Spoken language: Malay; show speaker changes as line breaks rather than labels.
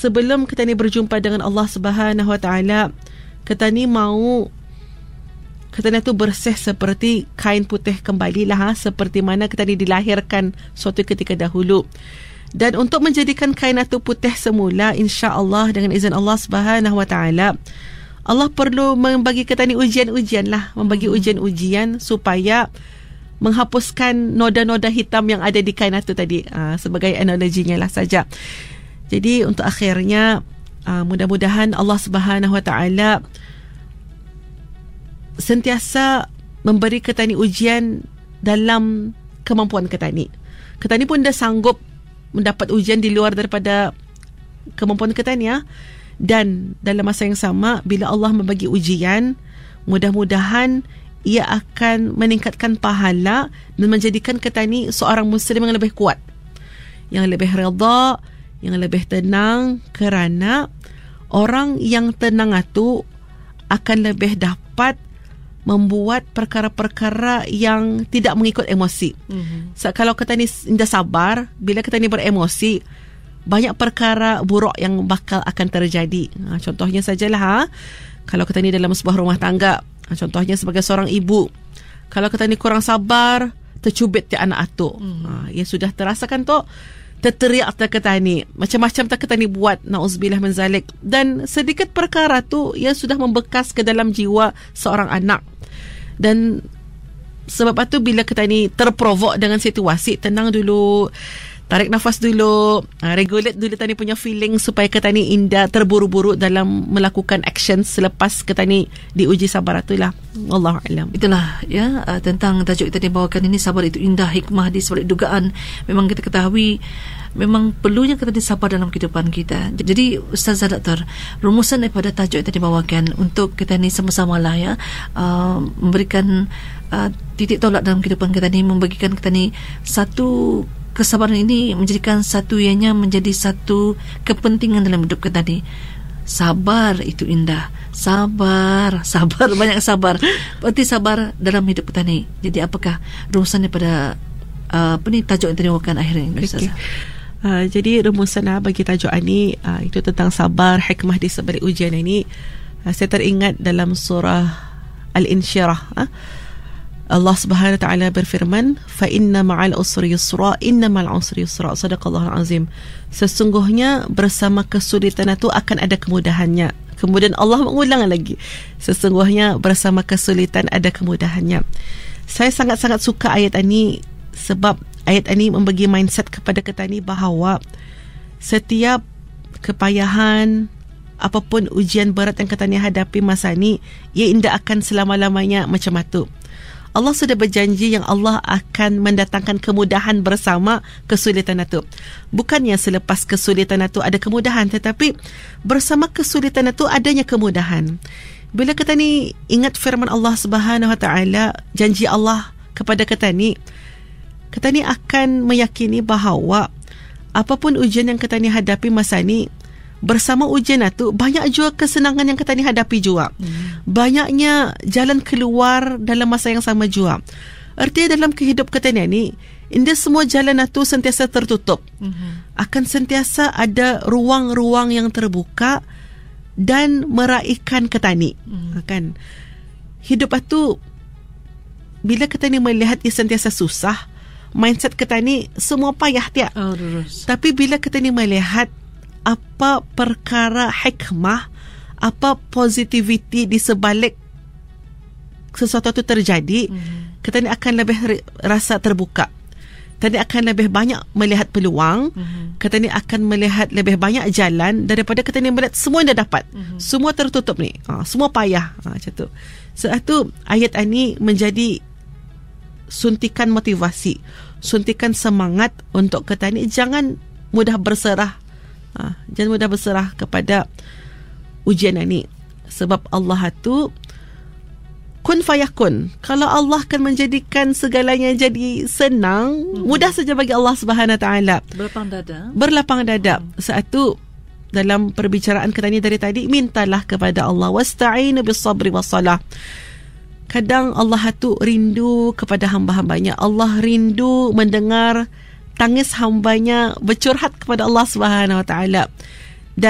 sebelum kita ni berjumpa dengan Allah Subhanahu Wa Taala, kita ni mau kita ni tu bersih seperti kain putih kembalilah, seperti mana kita ni dilahirkan suatu ketika dahulu. Dan untuk menjadikan kain itu putih semula, insya-Allah dengan izin Allah Subhanahu Wa Taala, Allah perlu membagi kita ni ujian-ujian lah, membagi ujian-ujian supaya menghapuskan noda-noda hitam yang ada di kain itu tadi, sebagai analoginya lah saja. Jadi untuk akhirnya, mudah-mudahan Allah Subhanahu Wa Taala sentiasa memberi kita ni ujian dalam kemampuan kita ni. Kita ni pun dah sanggup mendapat ujian di luar daripada kemampuan kita ni, ya. Dan dalam masa yang sama, bila Allah membagi ujian, mudah-mudahan ia akan meningkatkan pahala dan menjadikan kita ni seorang Muslim yang lebih kuat, yang lebih redha, yang lebih tenang, kerana orang yang tenang itu akan lebih dapat membuat perkara-perkara yang tidak mengikut emosi. So, kalau kita ni dah sabar, bila kita ni beremosi, banyak perkara buruk yang bakal akan terjadi. Contohnya sajalah, kalau kita ni dalam sebuah rumah tangga, contohnya sebagai seorang ibu, kalau kita ni kurang sabar, tercubit di anak atuk, ya sudah terasakan tu, terteriak tak kita ni, macam-macam tak kita ni buat, na'udzubillah min zalik. Dan sedikit perkara tu ia sudah membekas ke dalam jiwa seorang anak. Dan sebab itu bila kita ni terprovok dengan situasi, tenang dulu, tarik nafas dulu, regulate dulu tadi punya feeling supaya kita ni indah terburu-buru dalam melakukan action selepas kita ni diuji sabar itulah. Wallahu a'lam.
Itulah ya, tentang tajuk kita dibawakan ini, sabar itu indah, hikmah di sebalik dugaan. Memang kita ketahui memang perlunya kita disabar dalam kehidupan kita. Jadi Ustazah Doktor, rumusan daripada tajuk yang tadi dibawakan untuk kita ni sama-sama lah ya, memberikan titik tolak dalam kehidupan kita ni, membagikan kita ni satu kesabaran ini, menjadikan satu ianya menjadi satu kepentingan dalam hidup kita ni. Sabar itu indah. Sabar, banyak sabar. Berarti sabar dalam hidup kita ni. Jadi apakah rumusan daripada tajuk yang tadi dibawakan akhirnya?
Okay. Jadi rumusan bagi tajuk ini itu tentang sabar, hikmah di sebalik ujian ini. Saya teringat dalam surah Al-Insyirah, Allah Subhanahu Wa Taala berfirman, fa inna ma'al usri yusra, inna ma'al usri yusra. Sadaqallahul azim. Sesungguhnya bersama kesulitan itu akan ada kemudahannya. Kemudian Allah mengulang lagi, sesungguhnya bersama kesulitan ada kemudahannya. Saya sangat-sangat suka ayat ini sebab ayat ini membagi mindset kepada kita ni bahawa setiap kepayahan, apapun ujian berat yang kita ni hadapi masa ni, ia tidak akan selama-lamanya macam itu. Allah sudah berjanji yang Allah akan mendatangkan kemudahan bersama kesulitan itu. Bukannya selepas kesulitan itu ada kemudahan, tetapi bersama kesulitan itu adanya kemudahan. Bila kita ni ingat firman Allah Subhanahu Wa Taala, janji Allah kepada kita ni akan meyakini bahawa apapun ujian yang kita ni hadapi masa ni, bersama ujian itu banyak juga kesenangan yang kita ni hadapi juga. Banyaknya jalan keluar dalam masa yang sama juga. Artinya dalam kehidupan kita ni, indah semua jalan itu sentiasa tertutup. Akan sentiasa ada ruang-ruang yang terbuka dan meraihkan kita ni. Kan? Hidup itu bila kita ni melihat ia sentiasa susah, mindset kita ni semua payah tiap. Tapi bila kita ni melihat apa perkara hikmah, apa positivity di sebalik sesuatu itu terjadi, kita ni akan lebih rasa terbuka. Kita ni akan lebih banyak melihat peluang, kita ni akan melihat lebih banyak jalan daripada kita ni melihat semua yang dah dapat, semua tertutup ni, semua payah, macam tu. Sebab tu ayat ini menjadi suntikan motivasi, suntikan semangat untuk kita ni jangan mudah berserah. Jangan mudah berserah kepada ujian ini. Sebab Allah itu kun fayakun. Kalau Allah akan menjadikan segalanya jadi senang, mudah saja bagi Allah Subhanahu Wa Taala. Berlapang dada. Satu, dalam perbicaraan kita ni dari tadi, mintalah kepada Allah, wasta'inu bis sabri was salah. Kadang Allah itu rindu kepada hamba-hambanya. Allah rindu mendengar tangis hambanya bercurhat kepada Allah Subhanahu Wa Taala.